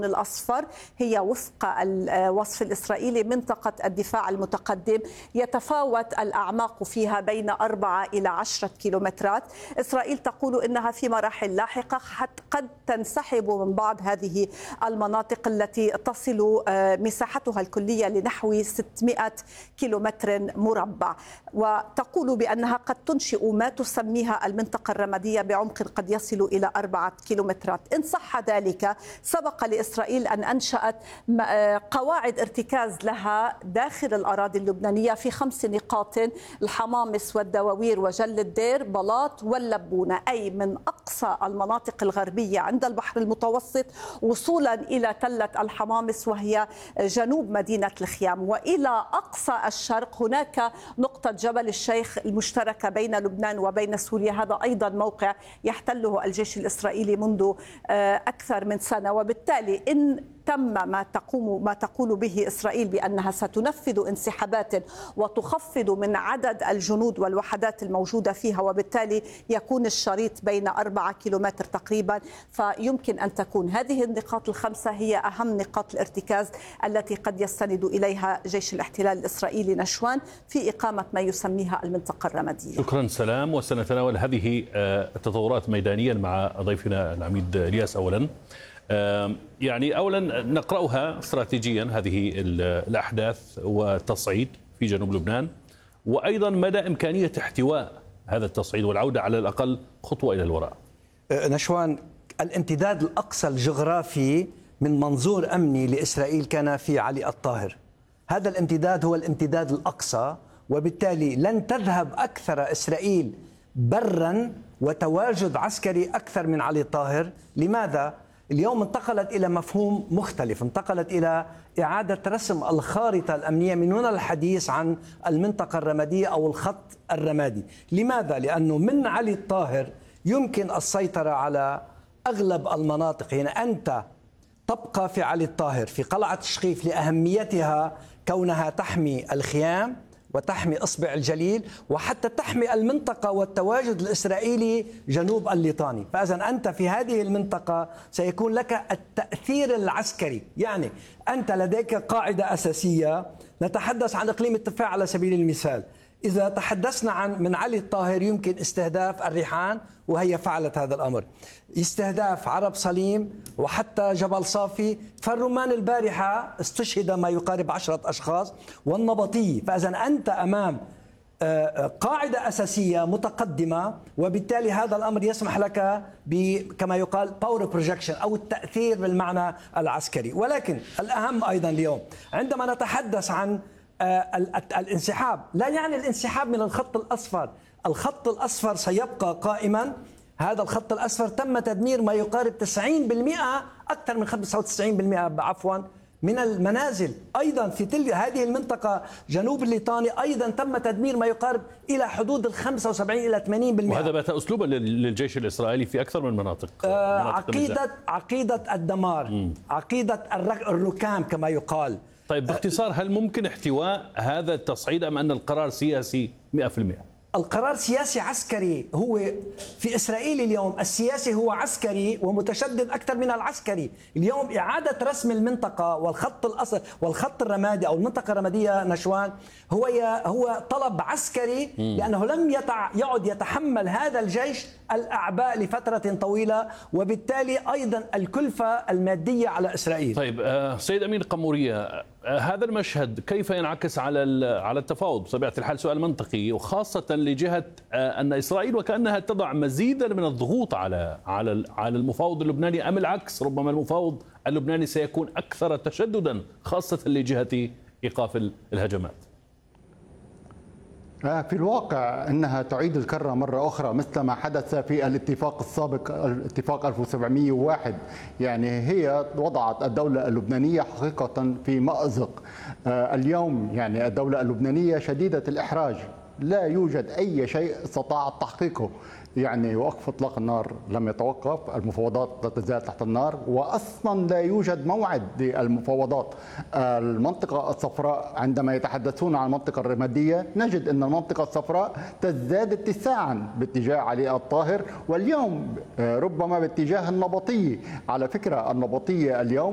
الأصفر هي وفق الوصف الإسرائيلي منطقة الدفاع المتقدم، يتفاوت الأعماق فيها بين 4 إلى 10 كيلومترات. إسرائيل تقول إنها في مراحل لاحقة قد تنسحب من بعض هذه المناطق التي تصل مساحتها الكلية لنحو 600 كيلومتر مربع، وتقول بأنها قد تنشئ ما تسميها المنطقة الرمادية بعمق قد يصل إلى 4 كيلومترات. إن صح ذلك، سبق لإسرائيل أن أنشأت قواعد ارتكاز لها داخل الأراضي اللبنانية في 5 نقاط: الحمامس والدواوير وجل الدير بلاط واللبونة، أي من أقصى المناطق الغربية عند البحر المتوسط وصولا إلى تلة الحمامس وهي جنوب مدينة الخيام، وإلى أقصى الشرق هناك نقطة جبل الشيخ المشتركة بين لبنان وبين سوريا. هذا أيضا موقع يحتله الجيش الإسرائيلي منذ أكثر من سنة، وبالتالي إن تم ما تقول به إسرائيل بأنها ستنفذ انسحابات وتخفض من عدد الجنود والوحدات الموجودة فيها، وبالتالي يكون الشريط بين 4 كيلومتر تقريبا، فيمكن أن تكون هذه النقاط ال5 هي أهم نقاط الارتكاز التي قد يستند إليها جيش الاحتلال الإسرائيلي نشوان في إقامة ما يسميها المنطقة الرمادية. شكرا سلام، وسنتناول هذه التطورات ميدانيا مع ضيفنا العميد إلياس. أولا نقرأها استراتيجيا هذه الأحداث والتصعيد في جنوب لبنان، وأيضا مدى إمكانية احتواء هذا التصعيد والعودة على الأقل خطوة إلى الوراء. نشوان، الامتداد الأقصى الجغرافي من منظور أمني لإسرائيل كان في علي الطاهر. هذا الامتداد هو الامتداد الأقصى، وبالتالي لن تذهب أكثر إسرائيل برا وتواجد عسكري أكثر من علي الطاهر. لماذا؟ اليوم انتقلت إلى مفهوم مختلف، انتقلت إلى إعادة رسم الخارطة الأمنية من هنا الحديث عن المنطقة الرمادية أو الخط الرمادي. لماذا؟ لأنه من علي الطاهر يمكن السيطرة على أغلب المناطق. يعني أنت تبقى في علي الطاهر في قلعة شقيف لأهميتها كونها تحمي الخيام وتحمي إصبع الجليل وحتى تحمي المنطقة والتواجد الإسرائيلي جنوب الليطاني. فإذا أنت في هذه المنطقة سيكون لك التأثير العسكري. يعني أنت لديك قاعدة أساسية. نتحدث عن إقليم التفاح على سبيل المثال. إذا تحدثنا عن من علي الطاهر يمكن استهداف الريحان، وهي فعلت هذا الأمر، استهداف عرب صليم وحتى جبل صافي. فالرمان البارحة استشهد ما يقارب 10 أشخاص، والنبطية. فإذا أنت أمام قاعدة أساسية متقدمة، وبالتالي هذا الأمر يسمح لك كما يقال باور بروجكشن أو التأثير بالمعنى العسكري. ولكن الأهم أيضا اليوم عندما نتحدث عن الانسحاب، لا يعني الانسحاب من الخط الأصفر. الخط الأصفر سيبقى قائما. هذا الخط الأصفر تم تدمير ما يقارب 90%، أكثر من 95% عفوا، من المنازل. أيضا في هذه المنطقة جنوب الليطاني أيضا تم تدمير ما يقارب إلى حدود 75 إلى 80%. وهذا بات أسلوبا للجيش الإسرائيلي في أكثر من مناطق. عقيدة الدمار، عقيدة الركام كما يقال. طيب باختصار، هل ممكن احتواء هذا التصعيد أم أن القرار سياسي 100%؟ القرار سياسي عسكري. هو في إسرائيل اليوم السياسي هو عسكري ومتشدد أكثر من العسكري. اليوم إعادة رسم المنطقة والخط الرمادي أو المنطقة الرمادية نشوان هو طلب عسكري، لأنه لم يعد يتحمل هذا الجيش الأعباء لفترة طويلة، وبالتالي أيضا الكلفة المادية على إسرائيل. طيب سيد أمين قمورية، هذا المشهد كيف ينعكس على التفاوض؟ بطبيعة الحال سؤال منطقي، وخاصة لجهة أن إسرائيل وكأنها تضع مزيدا من الضغوط على المفاوض اللبناني، أم العكس؟ ربما المفاوض اللبناني سيكون أكثر تشددا خاصة لجهة إيقاف الهجمات. في الواقع أنها تعيد الكرة مرة أخرى مثل ما حدث في الاتفاق السابق، الاتفاق 1701. يعني هي وضعت الدولة اللبنانية حقيقة في مأزق. اليوم يعني الدولة اللبنانية شديدة الإحراج، لا يوجد أي شيء استطاعت تحقيقه. يعني وقف إطلاق النار لم يتوقف، المفاوضات لا تزال تحت النار، وأصلا لا يوجد موعد للمفاوضات. المنطقة الصفراء عندما يتحدثون عن المنطقة الرمادية نجد أن المنطقة الصفراء تزداد اتساعا باتجاه علي الطاهر، واليوم ربما باتجاه النبطية. على فكرة النبطية اليوم